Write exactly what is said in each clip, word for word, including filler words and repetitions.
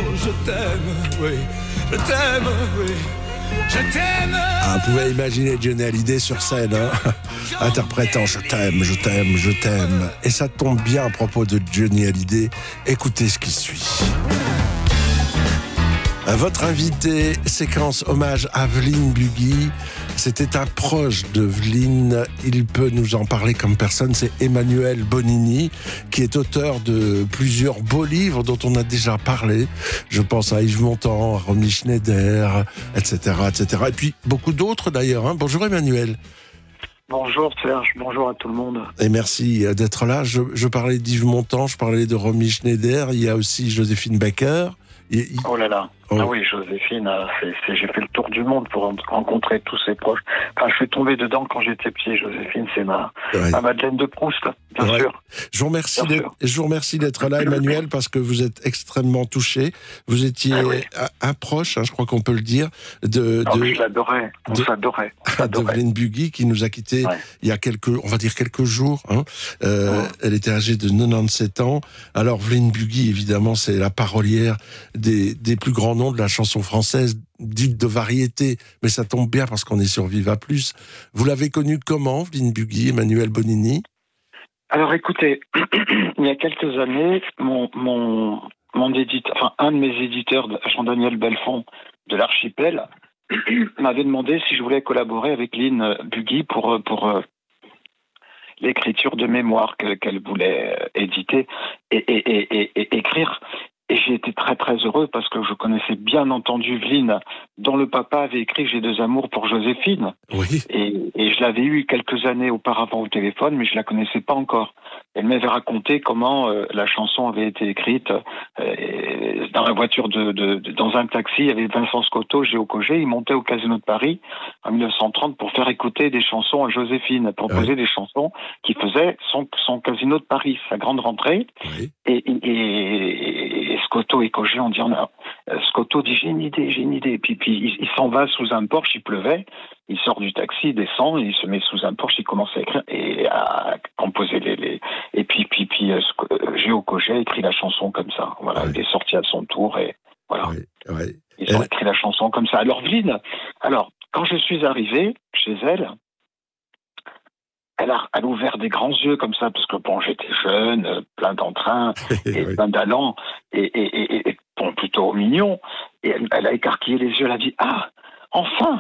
je t'aime, oui, je t'aime, oui, je t'aime. Ah, vous pouvez imaginer Johnny Hallyday sur scène, hein, interprétant je t'aime, je t'aime, je t'aime. Et ça tombe bien à propos de Johnny Hallyday. Écoutez ce qui suit. Votre invité, séquence hommage à Vline Bugui. C'était un proche de Vline. Il peut nous en parler comme personne. C'est Emmanuel Bonini, qui est auteur de plusieurs beaux livres dont on a déjà parlé. Je pense à Yves Montand, à Romy Schneider, et cetera, et cetera. Et puis beaucoup d'autres d'ailleurs. Hein. Bonjour Emmanuel. Bonjour Serge, bonjour à tout le monde. Et merci d'être là. Je, je parlais d'Yves Montand, je parlais de Romy Schneider. Il y a aussi Joséphine Baker. Il... Oh là là. Oh. Ah oui, Joséphine, c'est, c'est, j'ai fait le tour du monde pour rencontrer tous ses proches. Enfin, je suis tombé dedans quand j'étais petit. Joséphine, c'est ma, ouais. ma Madeleine de Proust, bien ouais. sûr. Je vous remercie, de, je vous remercie d'être là, Emmanuel, parce que vous êtes extrêmement touché. Vous étiez ah oui. un, un proche, hein, je crois qu'on peut le dire, de. Non, de je l'adorais. On de, s'adorait. De Vline Bugui, qui nous a quittés ouais. il y a quelques, on va dire quelques jours. Hein. Euh, ouais. Elle était âgée de quatre-vingt-dix-sept ans. Alors Vline Bugui, évidemment, c'est la parolière des, des plus grands noms de la chanson française, dite de variété, mais ça tombe bien parce qu'on est sur Viva Plus. Vous l'avez connue comment, Vline Bugui, Emmanuel Bonini? Alors écoutez, il y a quelques années, mon, mon, mon éditeur, enfin un de mes éditeurs, Jean-Daniel Belfond de l'Archipel, m'avait demandé si je voulais collaborer avec Vline Bugui pour, pour euh, l'écriture de mémoires que, qu'elle voulait euh, éditer et, et, et, et, et écrire. Et j'ai été très très heureux parce que je connaissais bien entendu Vline, dont le papa avait écrit J'ai deux amours pour Joséphine. Oui. Et, et je l'avais eu quelques années auparavant au téléphone, mais je la connaissais pas encore. Elle m'avait raconté comment euh, la chanson avait été écrite euh, dans la voiture de, de, de, dans un taxi. Il y avait Vincent Scotto, Géo Cogé. Il montait au Casino de Paris en mille neuf cent trente pour faire écouter des chansons à Joséphine, proposer oui. des chansons qui faisaient son, son Casino de Paris, sa grande rentrée. Oui. Et, et, et, et Scotto et Cogé, on dit, on a, euh, Scotto dit, j'ai une idée, j'ai une idée. Et puis, puis il, il s'en va sous un Porsche, il pleuvait. Il sort du taxi, il descend, il se met sous un Porsche, il commence à écrire et à composer les... les... Et puis, puis, puis euh, Géo Cogé a écrit la chanson comme ça. Voilà, ouais. Il est sorti à son tour et voilà. Ouais, ouais. Ils ont elle... écrit la chanson comme ça. Alors, Vline, alors, quand je suis arrivé chez elle, elle a, elle a ouvert des grands yeux comme ça, parce que bon, j'étais jeune, plein d'entrain et oui. plein d'allant, et, et, et, et bon, plutôt mignon. Et elle, elle a écarquillé les yeux, elle a dit « Ah, enfin !»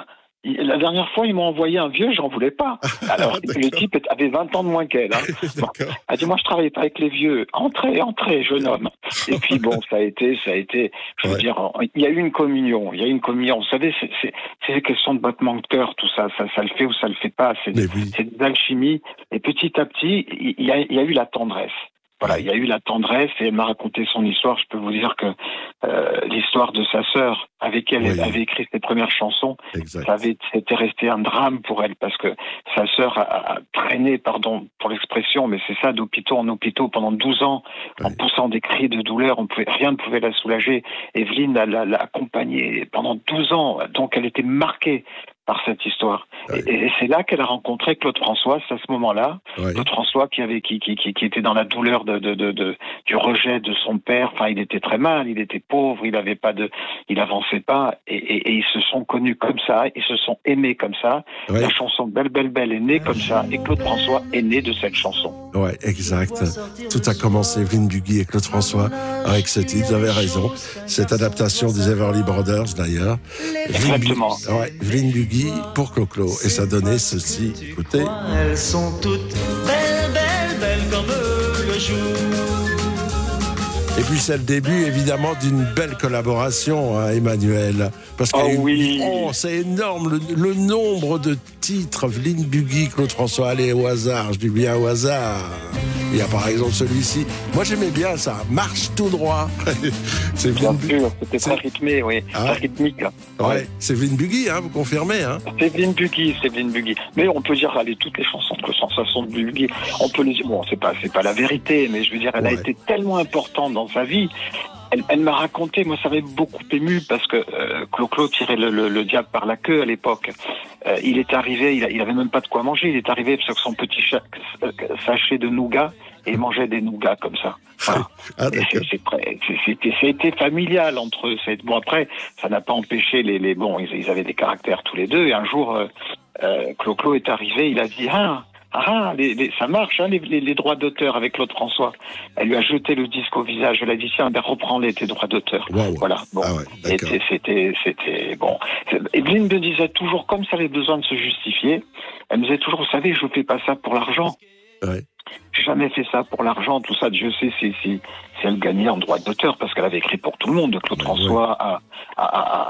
La dernière fois, ils m'ont envoyé un vieux, j'en voulais pas. Alors, le type avait vingt ans de moins qu'elle. Hein. Bon. Elle a dit, moi, je travaillais pas avec les vieux. Entrez, entrez, jeune homme. Et puis, bon, ça a été, ça a été, je veux ouais. dire, il y a eu une communion. Il y a eu une communion. Vous savez, c'est, c'est, c'est des questions de battement de cœur, tout ça. Ça, ça le fait ou ça le fait pas. C'est, oui. c'est de l'alchimie. Et petit à petit, il y a, il y a eu la tendresse. Voilà, il y a eu la tendresse et elle m'a raconté son histoire. Je peux vous dire que euh, l'histoire de sa sœur, avec qui elle oui. avait écrit ses premières chansons, exact. ça avait c'était resté un drame pour elle parce que sa sœur a, a traîné, pardon pour l'expression, mais c'est ça, d'hôpitaux en hôpitaux pendant douze ans, oui. en poussant des cris de douleur. On pouvait, rien ne pouvait la soulager. Evelyne l'a, l'a, l'a accompagnée pendant douze ans, donc elle était marquée par cette histoire. Oui. Et, et c'est là qu'elle a rencontré Claude François, c'est à ce moment-là. Oui. Claude François qui avait, qui, qui, qui, qui était dans la douleur de, de, de, de, du rejet de son père. Enfin, il était très mal, il était pauvre, il avait pas de, il avançait pas. Et, et, et ils se sont connus comme ça, ils se sont aimés comme ça. Oui. La chanson Belle, Belle, Belle est née comme ça. Et Claude François est né de cette chanson. Ouais, exact. Tout a commencé, Vline Bugui et Claude François, avec ce titre. Vous avez raison. Cette adaptation des Everly Brothers, d'ailleurs. Exactement. Vline, ouais, Vline Bugui pour Clo-Clo. Et ça donnait ceci. Écoutez. Elles sont toutes belles, belles, belles comme le jour. Et puis c'est le début évidemment d'une belle collaboration, hein, Emmanuel. Parce que oh, oui. oh, c'est énorme le, le nombre de titres. Vline Bugui, Claude François, allez au hasard, je dis bien au hasard. Il y a par exemple celui-ci. Moi j'aimais bien ça, Marche tout droit. C'est bien sûr, c'était très rythmé, oui, ah. très rythmique. Ouais, ouais. C'est Vline Bugui, hein, vous confirmez, hein. C'est Vline Bugui, c'est Vline Bugui. Mais on peut dire, allez, toutes les chansons de Sensation de Bugui, on peut les dire, bon, c'est pas, c'est pas la vérité, mais je veux dire, elle ouais. a été tellement importante dans sa vie. Elle, elle m'a raconté, moi ça m'avait beaucoup ému parce que euh, Clo-Clo tirait le, le, le diable par la queue à l'époque. Euh, il est arrivé, il, a, il avait même pas de quoi manger, il est arrivé avec son petit cha- sachet de nougat, et ils mangeaient des nougats comme ça. Voilà. Ah, Et c'est- c'est très- c'est- C'était c'était familial entre eux. C'est- Bon, après, ça n'a pas empêché les... les bon, ils, ils avaient des caractères tous les deux. Et un jour, euh, euh, Clo-Clo est arrivé, il a dit « Ah, ah les, les, ça marche, hein, les, les, les droits d'auteur avec Claude François. » Elle lui a jeté le disque au visage. Elle a dit « Tiens, ben, reprends-les, tes droits d'auteur. Waouh. » Voilà. Bon. Ah ouais, Et d'accord. c'est- C'était... c'était bon. Evelyne me disait toujours, comme ça avait besoin de se justifier, elle me disait toujours, vous savez, je ne fais pas ça pour l'argent. Ouais. J'ai jamais fait ça pour l'argent, tout ça. Dieu sait si, si, si elle gagnait en droit d'auteur, parce qu'elle avait écrit pour tout le monde, de Claude Ouais, François à, à,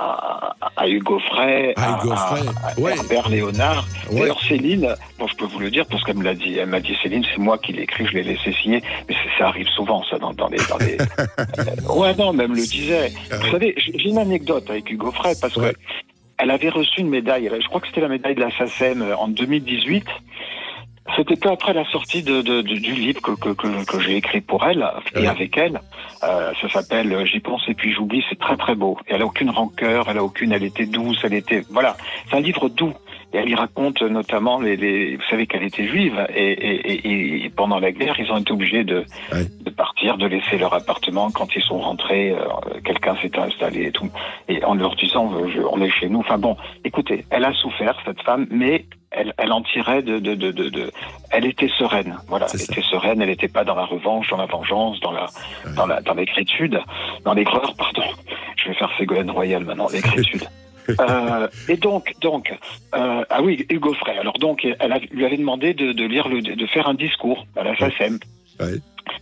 à, à, à Hugo Frey, Ah, Hugo à, Frey, à, à ouais. Herbert Léonard. Ouais. D'ailleurs, Céline, bon, je peux vous le dire, parce qu'elle me l'a dit. Elle m'a dit, Céline, c'est moi qui l'ai écrit, je l'ai laissé signer. Mais c'est- ça arrive souvent, ça, dans, dans les... Dans les... Euh, ouais, non, même le disait. Ah Vous ouais. savez, j'ai j'ai une anecdote avec Hugo Frey, parce Ouais. que elle avait reçu une médaille. Je crois que c'était la médaille de la SACEM en deux mille dix-huit. C'était peu après la sortie de, de, de- du livre que, que, que, que j'ai écrit pour elle et Ouais. avec avec elle. Euh, ça s'appelle euh, J'y pense et puis j'oublie. C'est très très beau. Et elle a aucune rancœur, elle a aucune. Elle était douce, elle était. Voilà, c'est un livre doux. Et elle y raconte notamment les. les vous savez qu'elle était juive et, et, et, et pendant la guerre, ils ont été obligés de, Ouais. de partir, de laisser leur appartement. Quand ils sont rentrés, euh, quelqu'un s'est installé et tout. Et en leur disant, euh, je- on est chez nous. Enfin bon, écoutez, elle a souffert cette femme, mais elle, elle en tirait de, de, de, de, de- elle était sereine. Voilà, C'est elle ça. était sereine. Elle n'était pas dans la revanche, dans la vengeance, dans la, dans la, dans l'écritude, dans l'aigreur. Pardon, je vais faire Ségolène Royal maintenant. L'écritude. Euh, et donc, donc, euh, ah oui, Hugo Frey. Alors donc, elle a- lui avait demandé de, de lire le, de faire un discours à la SACEM. Ouais.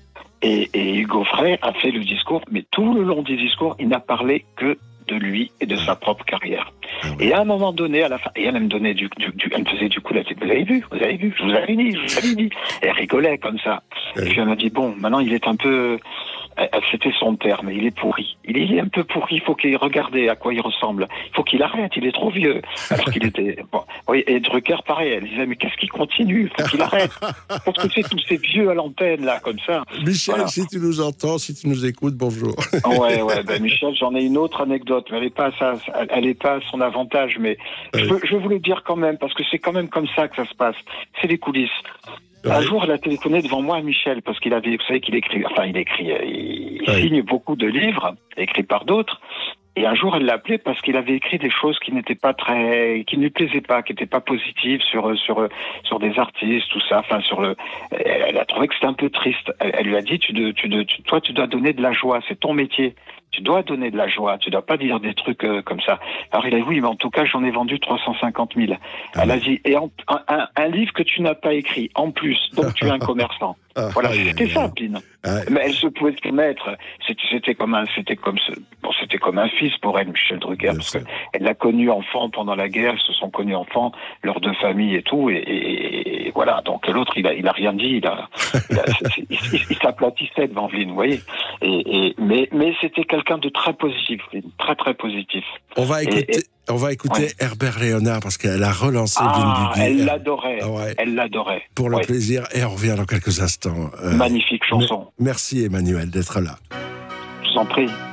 Et, et Hugo Frey a fait le discours, mais tout le long du discours, il n'a parlé que de lui et de sa propre carrière. Ah ouais. Et à un moment donné, à la fin, et elle me donnait du, du, du- elle me faisait du coup la tête. Vous avez vu, vous avez vu, je vous avais dit, je vous avais dit. Et elle rigolait comme ça. Ouais. Et puis elle m'a dit bon, maintenant il est un peu, elle- elle- c'était son terme, il est pourri. Il est, il est un peu pourri. Il faut qu'il regarde à quoi il ressemble. Il faut qu'il arrête. Il est trop vieux. Alors qu'il était. Bon, oui. Et Drucker, pareil. Elle disait mais qu'est-ce qu'il continue? Il faut qu'il arrête. Parce que c'est tous ces vieux à l'antenne là, comme ça. Michel, Voilà. si tu nous entends, si tu nous écoutes, bonjour. Ouais, ouais, ben Michel, j'en ai une autre anecdote, mais elle n'est pas à ça, elle est pas à son avantage, mais je, Ouais. veux, je veux vous le dire quand même, parce que c'est quand même comme ça que ça se passe. C'est les coulisses. Ouais. Un jour, elle a téléphoné devant moi à Michel, parce qu'il avait, vous savez qu'il écrit, enfin, il écrit, euh, il, il Ouais. signe beaucoup de livres, écrits par d'autres. Et un jour, elle l'a appelé parce qu'il avait écrit des choses qui n'étaient pas très, qui ne lui plaisaient pas, qui n'étaient pas positives sur sur sur des artistes, tout ça. Enfin, sur le, elle, elle a trouvé que c'était un peu triste. Elle, elle lui a dit, tu, de, tu, de, tu, toi, tu dois donner de la joie. C'est ton métier. Tu dois donner de la joie. Tu dois pas dire des trucs euh, comme ça. Alors il a dit oui, mais en tout cas, j'en ai vendu trois cent cinquante mille. Ah Elle a ouais. dit et en, un, un, un livre que tu n'as pas écrit en plus. Donc tu es un commerçant. Ah, Voilà, aïe, c'était aïe, ça, aïe. Pine. Ah, Mais elle se pouvait se permettre. C'était, c'était comme un, c'était comme ce, bon, c'était comme un fils pour elle, Michel Drucker, Bien parce sûr. que elle l'a connu enfant pendant la guerre, ils se sont connus enfants, leurs deux familles et tout, et, et- et voilà. Donc l'autre, il a, il a rien dit, il a, il, a- c'est- il, il- il s'aplatissait devant Vline, vous voyez. Et, et mais, mais c'était quelqu'un de très positif, Vline, très très positif. on va Et- écouter, et- on va écouter Ouais. Herbert Léonard parce qu'elle a relancé Ah, Evelyne Bugui. elle Her- l'adorait, Ah ouais. elle l'adorait. Pour le Ouais. plaisir, et on revient dans quelques instants. Euh, Magnifique chanson, Merci Emmanuel d'être là. je vous en prie.